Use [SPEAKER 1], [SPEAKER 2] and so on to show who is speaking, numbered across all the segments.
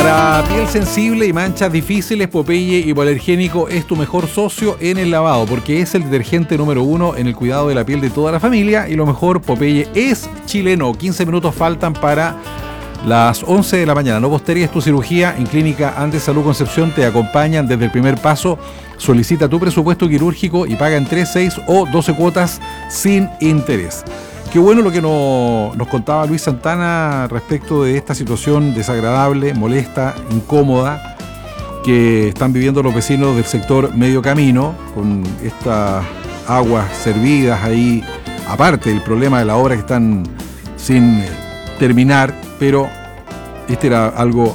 [SPEAKER 1] Para piel sensible y manchas difíciles, Popeye Hipoalergénico es tu mejor socio en el lavado, porque es el detergente número 1 en el cuidado de la piel de toda la familia. Y lo mejor, Popeye es chileno. 15 minutos faltan para las 11 de la mañana. No postergues tu cirugía. En Clínica Andes Salud Concepción te acompañan desde el primer paso. Solicita tu presupuesto quirúrgico y paga en 3, 6 o 12 cuotas sin interés. Qué bueno lo que nos contaba Luis Santana respecto de esta situación desagradable, molesta, incómoda que están viviendo los vecinos del sector Medio Camino con estas aguas servidas ahí, aparte del problema de la obra que están sin terminar, pero este era algo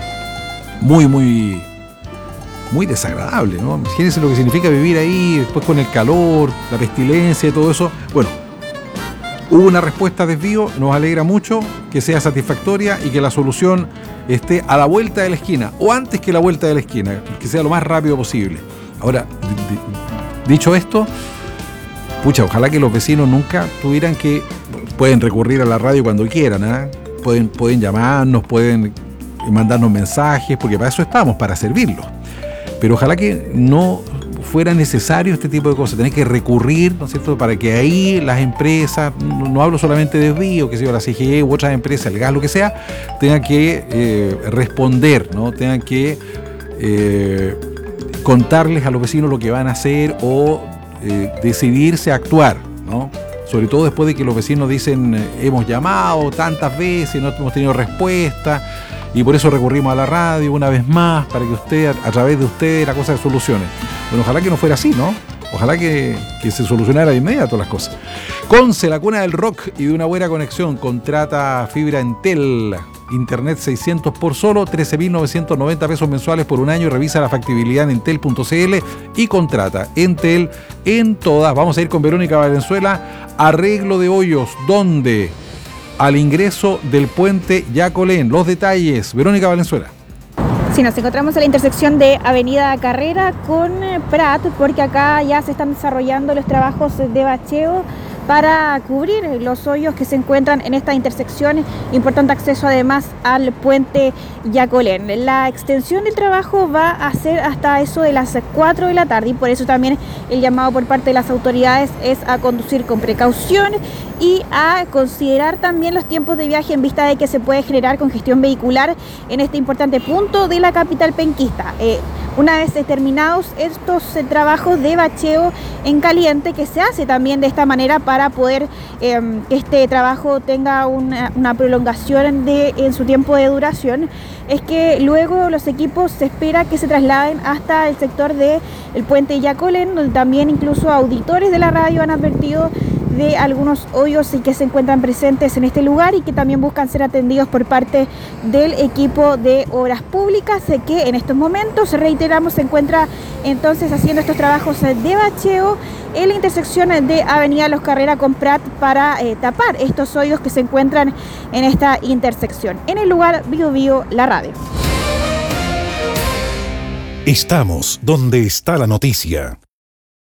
[SPEAKER 1] muy desagradable, ¿no? Imagínense lo que significa vivir ahí, después con el calor, la pestilencia y todo eso. Bueno, hubo una respuesta a desvío, nos alegra mucho que sea satisfactoria y que la solución esté a la vuelta de la esquina, o antes que la vuelta de la esquina, que sea lo más rápido posible. Ahora, dicho esto, pucha, ojalá que los vecinos nunca tuvieran que... Pueden recurrir a la radio cuando quieran, ¿eh? Pueden llamarnos, pueden mandarnos mensajes, porque para eso estamos, para servirlos. Pero ojalá que no fuera necesario este tipo de cosas, tener que recurrir, ¿no es cierto?, para que ahí las empresas, no hablo solamente de desvío, que sea la CGE u otras empresas, el gas, lo que sea, tengan que responder, ¿no? Tengan que contarles a los vecinos lo que van a hacer o decidirse a actuar, ¿no? Sobre todo después de que los vecinos dicen, hemos llamado tantas veces, no hemos tenido respuesta, y por eso recurrimos a la radio una vez más, para que usted, a través de usted, la cosa se solucione. Bueno, ojalá que no fuera así, ¿no? Ojalá que se solucionara de inmediato las cosas. Conce, la cuna del rock y de una buena conexión. Contrata fibra Entel, internet 600 por solo 13.990 pesos mensuales por un año. Revisa la factibilidad en entel.cl y contrata Entel en todas. Vamos a ir con Verónica Valenzuela. Arreglo de hoyos, ¿dónde? Al ingreso del puente Yacolén. Los detalles, Verónica Valenzuela.
[SPEAKER 2] Sí, nos encontramos en la intersección de Avenida Carrera con Prat, porque acá ya se están desarrollando los trabajos de bacheo para cubrir los hoyos que se encuentran en esta intersección. Importante acceso además al puente Yacolén. La extensión del trabajo va a ser hasta eso de las 4 de la tarde y por eso también el llamado por parte de las autoridades es a conducir con precaución y a considerar también los tiempos de viaje en vista de que se puede generar congestión vehicular en este importante punto de la capital penquista. Una vez terminados estos trabajos de bacheo en caliente, que se hace también de esta manera para poder que este trabajo tenga una prolongación en su tiempo de duración, es que luego los equipos se espera que se trasladen hasta el sector del puente Yacolén, donde también incluso auditores de la radio han advertido de algunos hoyos y que se encuentran presentes en este lugar y que también buscan ser atendidos por parte del equipo de obras públicas, que en estos momentos, reiteramos, se encuentra entonces haciendo estos trabajos de bacheo en la intersección de Avenida Los Carrera con Prat para tapar estos hoyos que se encuentran en esta intersección. En el lugar, Bio Bio, la radio.
[SPEAKER 3] Estamos donde está la noticia.